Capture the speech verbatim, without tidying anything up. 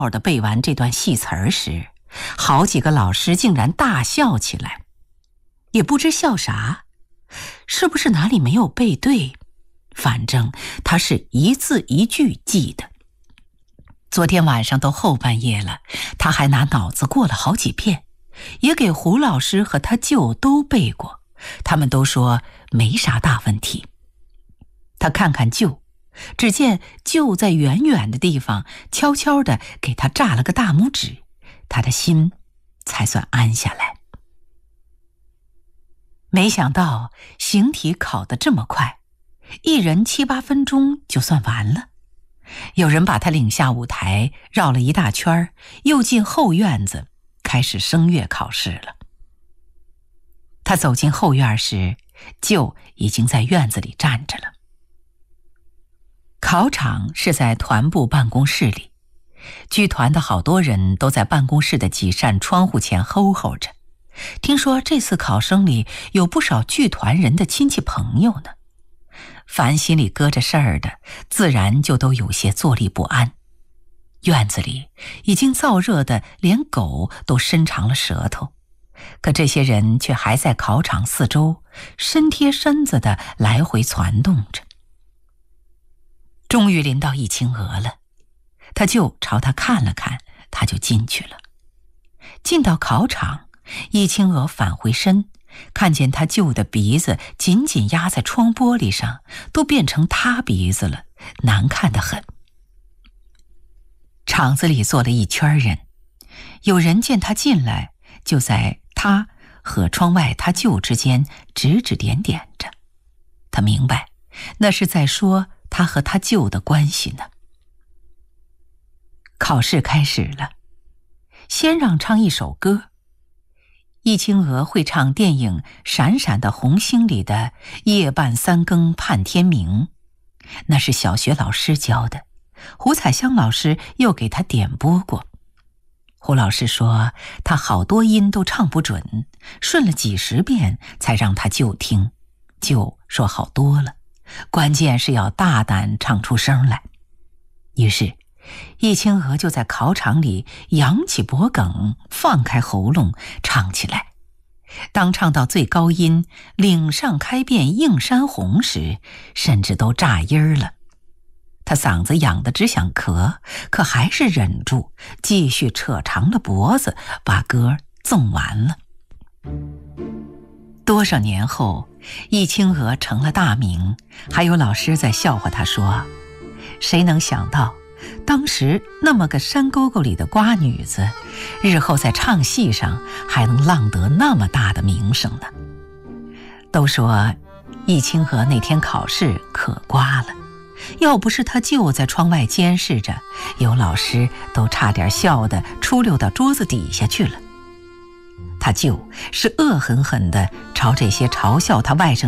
的背完这段戏词儿时，好几个老师竟然大笑起来，也不知笑啥，是不是哪里没有背对，反正他是一字一句记得。昨天晚上都后半夜了，他还拿脑子过了好几遍，也给胡老师和他舅都背过，他们都说没啥大问题。他看看舅，只见舅在远远的地方悄悄地给他炸了个大拇指，他的心才算安下来。没想到形体考得这么快，一人七八分钟就算完了。有人把他领下舞台，绕了一大圈，又进后院子，开始声乐考试了。他走进后院时，舅已经在院子里站着了。考场是在团部办公室里，剧团的好多人都在办公室的几扇窗户前候候着。听说这次考生里有不少剧团人的亲戚朋友呢。凡心里搁着事儿的，自然就都有些坐立不安。院子里已经燥热的连狗都伸长了舌头，可这些人却还在考场四周身贴身子的来回攒动着。终于临到易清娥了，他就朝他看了看，他就进去了。进到考场，易清娥返回身，看见他舅的鼻子紧紧压在窗玻璃上，都变成他鼻子了，难看得很。场子里坐了一圈人，有人见他进来，就在他和窗外他舅之间指指点点着。他明白，那是在说他和他舅的关系呢。考试开始了，先让唱一首歌。易清娥会唱电影《闪闪的红星》里的夜半三更盼天明，那是小学老师教的，胡彩香老师又给他点播过。胡老师说他好多音都唱不准，顺了几十遍才让他舅听，舅说好多了，关键是要大胆唱出声来。于是易清娥就在考场里扬起脖梗，放开喉咙唱起来。当唱到最高音岭上开遍映山红时，甚至都炸音了。他嗓子痒得只想咳，可还是忍住，继续扯长了脖子把歌纵完了。多少年后，易清娥成了大名，还有老师在笑话他说，谁能想到当时那么个山沟沟里的瓜女子，日后在唱戏上还能浪得那么大的名声呢。都说易清娥那天考试可瓜了，要不是他舅在窗外监视着，有老师都差点笑得出溜到桌子底下去了。他舅是恶狠狠地朝这些嘲笑他外甥